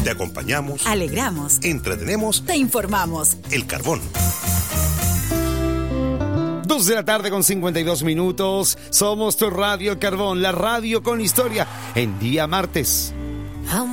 Te acompañamos, alegramos, entretenemos, te informamos. El Carbón. 2 de la tarde con 52 minutos. Somos tu radio El Carbón, la radio con historia, en día martes.